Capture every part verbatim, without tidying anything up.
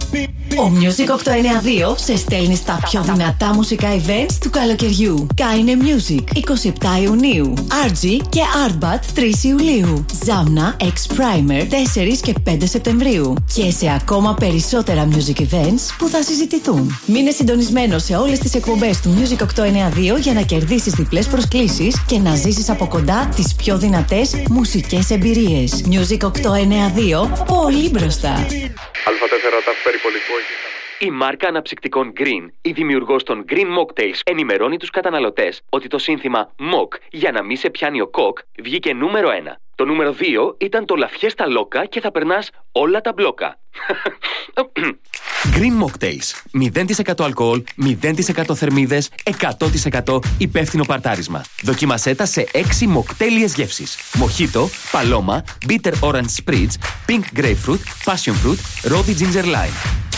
Ο Music οκτακόσια ενενήντα δύο σε στέλνει στα πιο δυνατά μουσικά events του καλοκαιριού. Kaine Music είκοσι επτά Ιουνίου, αρ τζι και Artbat τρεις Ιουλίου, Zamna X Primer τέσσερις και πέντε Σεπτεμβρίου και σε ακόμα περισσότερα music events που θα συζητηθούν. Μείνε συντονισμένος σε όλες τις εκπομπές του Music οκτακόσια ενενήντα δύο για να κερδίσεις διπλές προσκλήσεις και να ζήσεις από κοντά τις πιο δυνατές μουσικές εμπειρίες. Music οκτακόσια ενενήντα δύο, πολύ μπροστά. Α τέσσερα ταφ περιπολικό. Η μάρκα αναψυκτικών Green, η δημιουργός των Green Mocktails, ενημερώνει τους καταναλωτές ότι το σύνθημα Mock για να μη σε πιάνει ο κοκ βγήκε νούμερο ένα. Το νούμερο δύο ήταν το La Fiesta Loca και θα περνάς όλα τα μπλόκα. Green Mocktails. μηδέν τοις εκατό αλκοόλ, μηδέν τοις εκατό θερμίδες, εκατό τοις εκατό υπεύθυνο παρτάρισμα. Δοκίμασέ τα σε έξι μοκτέλιες γεύσεις. Μοχίτο, παλώμα, bitter orange spritz, pink grapefruit, passion fruit, rosy ginger lime.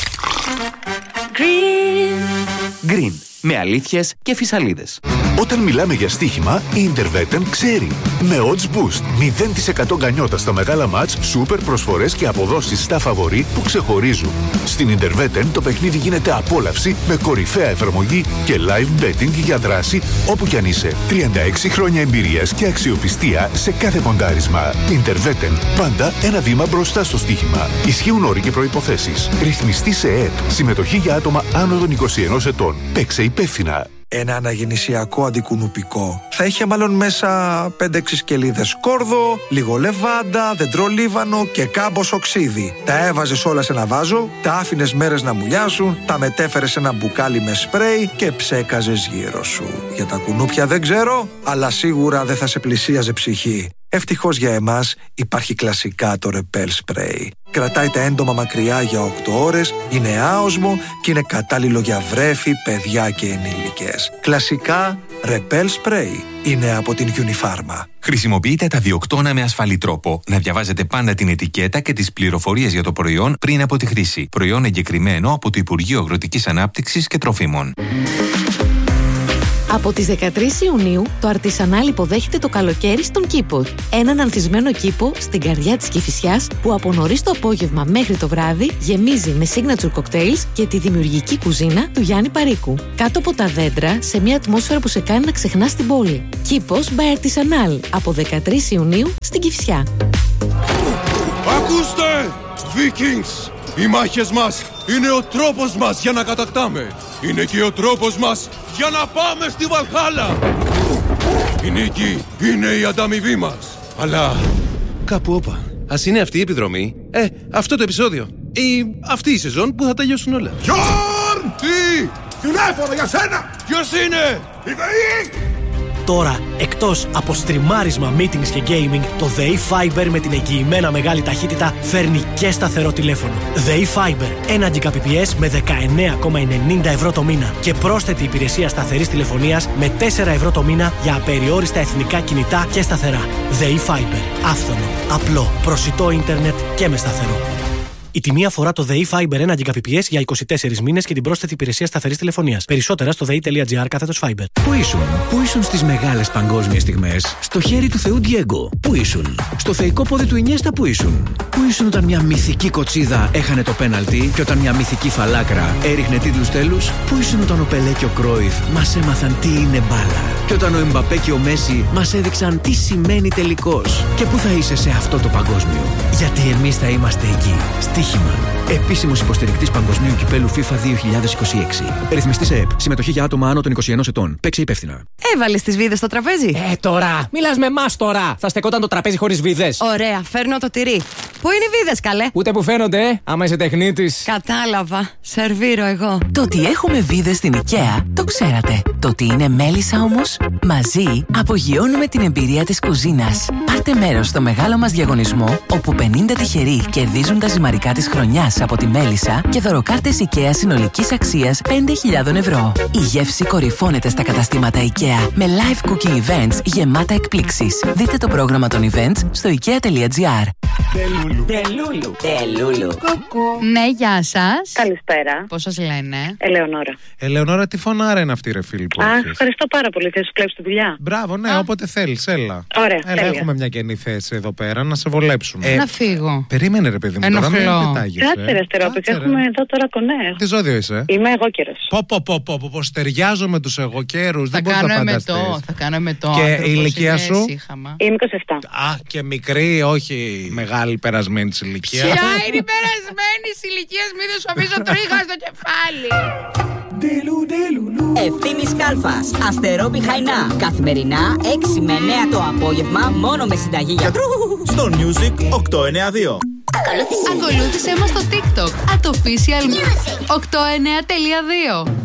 Green. Green. Με αλήθειες και φυσαλίδες. Όταν μιλάμε για στοίχημα, η Intervetten ξέρει. Με Odds Boost, μηδέν τοις εκατό γκανιότα στα μεγάλα μάτς, σούπερ προσφορές και αποδόσεις στα φαβορί που ξεχωρίζουν. Στην Intervetten το παιχνίδι γίνεται απόλαυση με κορυφαία εφαρμογή και live betting για δράση όπου κι αν είσαι. τριάντα έξι χρόνια εμπειρίας και αξιοπιστία σε κάθε ποντάρισμα. Intervetten, πάντα ένα βήμα μπροστά στο στοίχημα. Ισχύουν όροι και προϋποθέσεις. Ρυθμιστή σε ΕΕΠ. Συμμετοχή για άτομα άνω των είκοσι ενός ετών. Παίξε υπεύθυνα. Ένα αναγεννησιακό αντικουνουπικό θα είχε μάλλον μέσα πέντε έξι σκελίδες σκόρδο, λίγο λεβάντα, δεντρολίβανο και κάμπος οξύδι. Τα έβαζες όλα σε ένα βάζο, τα άφηνες μέρες να μουλιάσουν, τα μετέφερες σε ένα μπουκάλι με σπρέι και ψέκαζες γύρω σου. Για τα κουνούπια δεν ξέρω, αλλά σίγουρα δεν θα σε πλησίαζε ψυχή. Ευτυχώς για εμάς υπάρχει κλασικά το Repel Spray. Κρατάει τα έντομα μακριά για οκτώ ώρες, είναι άοσμο και είναι κατάλληλο για βρέφη, παιδιά και ενήλικες. Κλασικά Repel Spray είναι από την Unifarma. Χρησιμοποιείτε τα διοκτώνα με ασφαλή τρόπο. Να διαβάζετε πάντα την ετικέτα και τις πληροφορίες για το προϊόν πριν από τη χρήση. Προϊόν εγκεκριμένο από το Υπουργείο Αγροτικής Ανάπτυξης και Τροφίμων. Από τις δεκατρείς Ιουνίου, το Artisanal υποδέχεται το καλοκαίρι στον κήπο. Έναν ανθισμένο κήπο στην καρδιά της Κηφισιάς που από νωρίς το απόγευμα μέχρι το βράδυ γεμίζει με signature cocktails και τη δημιουργική κουζίνα του Γιάννη Παρίκου. Κάτω από τα δέντρα, σε μια ατμόσφαιρα που σε κάνει να ξεχνάς την πόλη. Κήπος by Artisanal, από δεκατρείς Ιουνίου στην Κηφισιά. Ακούστε, Vikings! Οι μάχες μας είναι ο τρόπος μας για να κατακτάμε. Είναι και ο τρόπος μας για να πάμε στη Βαλχάλα. Η νίκη είναι η ανταμοιβή μας. Αλλά κάπου όπα. Ας είναι αυτή η επιδρομή. Ε, αυτό το επεισόδιο. Ή αυτή η σεζόν που θα τελειώσουν όλα. Γιόρν! Τι! Τηλέφωνο για σένα! Ποιος είναι? Η ΔΕΗ! Τώρα, εκτός από στριμάρισμα, meetings και gaming, το ΔΕΗ Fiber με την εγγυημένα μεγάλη ταχύτητα φέρνει και σταθερό τηλέφωνο. ΔΕΗ Fiber, ένα Gbps με δεκαεννέα κόμμα ενενήντα ευρώ το μήνα και πρόσθετη υπηρεσία σταθερής τηλεφωνίας με τέσσερα ευρώ το μήνα για απεριόριστα εθνικά κινητά και σταθερά. ΔΕΗ Fiber, άφθονο, απλό, προσιτό ίντερνετ και με σταθερό. Η τιμή αφορά το ΔΕΗ Fiber ένα Gbps για είκοσι τέσσερις μήνες και την πρόσθετη υπηρεσία σταθερής τηλεφωνίας. Περισσότερα στο δei.gr κάθετος Fiber. Πού ήσουν, πού ήσουν στις μεγάλες παγκόσμιες στιγμές? Στο χέρι του Θεού Ντιέγκο. Πού ήσουν? Στο θεϊκό πόδι του Ινιέστα. Πού ήσουν? Πού ήσουν όταν μια μυθική κοτσίδα έχανε το πέναλτι και όταν μια μυθική φαλάκρα έριχνε τίτλους τέλους? Πού ήσουν όταν ο Πελέ και ο Κρόιφ μας έμαθαν τι είναι μπάλα? Και όταν ο Εμπαπέ και ο Μέση μας έδειξαν τι σημαίνει τελικός? Και πού θα είσαι σε αυτό το παγκόσμιο? Γιατί εμείς θα είμαστε εκεί. Στοίχημα. Επίσημος υποστηρικτής Παγκοσμίου Κυπέλου FIFA δύο χιλιάδες είκοσι έξι. Ρυθμιστής ΕΕΠ. Συμμετοχή για άτομα άνω των είκοσι ενός ετών. Παίξε υπεύθυνα. Έβαλες τις βίδες στο τραπέζι? Ε, τώρα! Μιλάς με εμάς τώρα! Θα στεκόταν το τραπέζι χωρίς βίδες. Ωραία, φέρνω το τυρί. Πού είναι οι βίδες, καλέ? Ούτε που φαίνονται, ε, άμα είσαι τεχνίτης. Κατάλαβα. Σερβίρω εγώ. Το ότι έχουμε βίδες στην IKEA το ξέρατε. Το ότι είναι μέλισσα όμως, μαζί απογειώνουμε την εμπειρία της κουζίνας. Πάρτε μέρος στο μεγάλο μας διαγωνισμό, όπου πενήντα τυχεροί κερδίζουν τα ζυμαρικά της χρονιάς από τη μέλισσα και δωροκάρτες IKEA συνολικής αξίας πέντε χιλιάδες ευρώ. Η γεύση κορυφώνεται στα καταστήματα IKEA με live cooking events γεμάτα εκπλήξεις. Δείτε το πρόγραμμα των events στο ikea.gr. Τελούλου. Τελούλου. Τελούλου. Ναι, γεια σας. Καλησπέρα. Πώς σας λένε? Ελεονόρα. Ελεονόρα, τι φωνάρα είναι αυτή, ρε φίλη που Αχ, έχεις? ευχαριστώ πάρα πολύ. Θα σου κλέψει τη δουλειά. Μπράβο, ναι, όποτε θέλεις, έλα. Ωραία, Έλα, τέλεια. έχουμε μια καινή θέση εδώ πέρα να σε βολέψουμε. Ε, να φύγω. Περίμενε, ρε παιδί μου, τώρα μην πετάγεσαι. Κάτσε, ρε Αστερόπη, έχουμε εδώ τώρα κονέ. Τι ζώδιο είσαι? Είμαι εγώ καιρός. Πω, πω, πω, πω, πω, πω, στεριάζω με τους εγωκέρους. Δεν μπορείς να φανταστείς. Θα κάνω εμετό. Και η ηλικία σου? Είμαι είκοσι επτά. Α, και μικρή, όχι μεγάλη περασμένη της ηλικίας. Ποια είναι η περασμένη ηλικία, μην δεν σου αφήσω τρίχα στο κεφάλι. Ευθύμης Κάλφας, Αστερόπη Χαϊνά. Καθημερινά έξι με εννέα το απόγευμα, μόνο με συνταγή γιατρού. Στο Music οκτώ εννιά δύο. Ακολούθησέ μας στο TikTok at official οκτώ εννιά τελεία δύο.